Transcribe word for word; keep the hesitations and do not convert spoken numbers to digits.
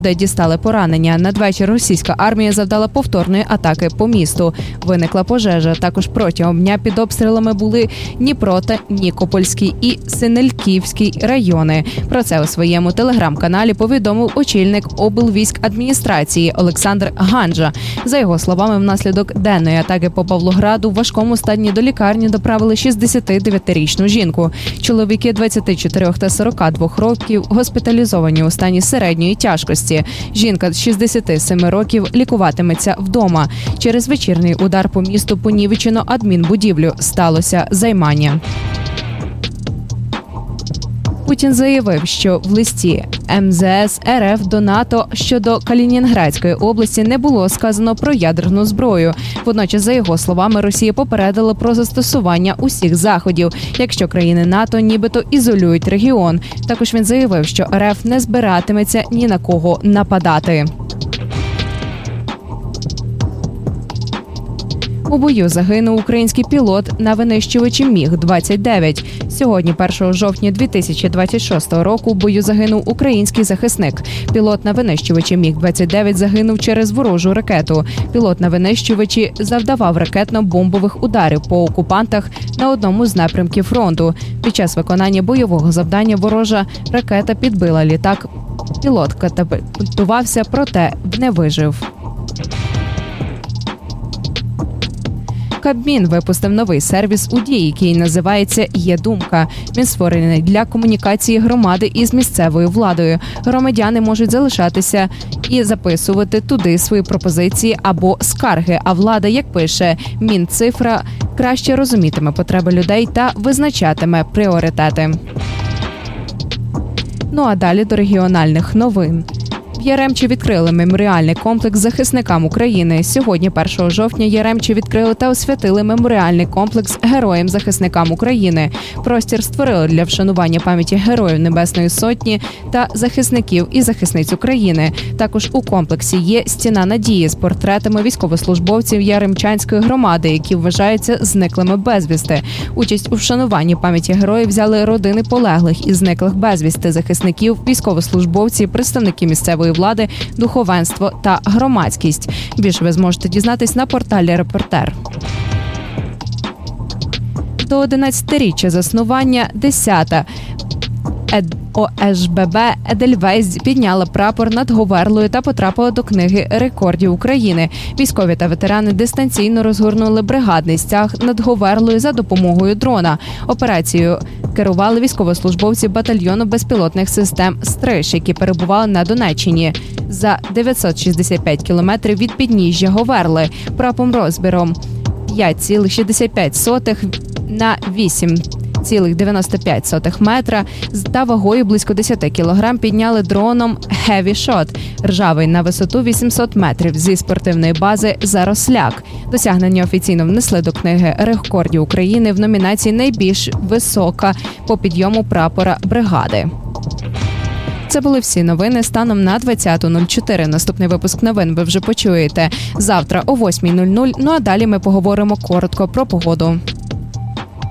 де дістали поранення. Надвечір російська армія завдала повторної атаки по місту. Виникла пожежа. Також протягом дня під обстрілами були Дніпро та Нікопольський і Синельківський райони. Про це у своєму телеграм-каналі повідомив очільник облвійськадміністрації Олександр Ганжа. За його словами, внаслідок денної атаки по Павлограду в важкому стані до лікарні доправили шістдесятидев'ятирічну жінку. Чоловіки двадцяти чотирьох та сорока двох років госпіталізовані у стані середньої тяжкості. Жінка шістдесяти семи років лікуватиметься вдома. Через вечірній удар по місту понівечено адмінбудівлю. Сталося займання. Путін заявив, що в листі ем зе ес ер еф до НАТО щодо Калінінградської області не було сказано про ядерну зброю. Водночас, за його словами, Росія попередила про застосування усіх заходів, якщо країни НАТО нібито ізолюють регіон. Також він заявив, що ер еф не збиратиметься ні на кого нападати. У бою загинув український пілот на винищувачі міг двадцять дев'ять. Сьогодні, першого жовтня дві тисячі двадцять шостого року, у бою загинув український захисник. Пілот на винищувачі міг двадцять дев'ять загинув через ворожу ракету. Пілот на винищувачі завдавав ракетно-бомбових ударів по окупантах на одному з напрямків фронту. Під час виконання бойового завдання ворожа ракета підбила літак. Пілот катапультувався, проте не вижив. Кабмін випустив новий сервіс у дії, який називається «Є думка». Він створений для комунікації громади із місцевою владою. Громадяни можуть залишатися і записувати туди свої пропозиції або скарги, а влада, як пише Мінцифра, краще розумітиме потреби людей та визначатиме пріоритети. Ну а далі до регіональних новин. В Яремчі відкрили меморіальний комплекс захисникам України. Сьогодні, першого жовтня, Яремчі відкрили та освятили меморіальний комплекс героям-захисникам України. Простір створили для вшанування пам'яті героїв Небесної Сотні та захисників і захисниць України. Також у комплексі є стіна надії з портретами військовослужбовців Яремчанської громади, які вважаються зниклими безвісти. Участь у вшануванні пам'яті героїв взяли родини полеглих і зниклих безвісти захисників, військовослужбовці, представники місцевої влади, духовенство та громадськість. Більше ви зможете дізнатись на порталі «Репортер». До одинадцятиріччя заснування десята о ес бе бе «Едельвейс» підняла прапор над Говерлою та потрапила до книги рекордів України. Військові та ветерани дистанційно розгорнули бригадний стяг над Говерлою за допомогою дрона. Операцією керували військовослужбовці батальйону безпілотних систем «Стриж», які перебували на Донеччині за дев'ятсот шістдесят п'ять кілометрів від підніжжя Говерли. Прапором розміром п'ять цілих шістдесят п'ять сотих на вісім цілих дев'яносто п'ять сотих метра та вагою близько десять кілограм підняли дроном Heavy Shot, ржавий на висоту вісімсот метрів зі спортивної бази «Заросляк». Досягнення офіційно внесли до книги рекордів України в номінації «Найбільш висока по підйому прапора бригади». Це були всі новини станом на двадцята нуль чотири. Наступний випуск новин ви вже почуєте завтра о восьмій нуль нуль. Ну а далі ми поговоримо коротко про погоду.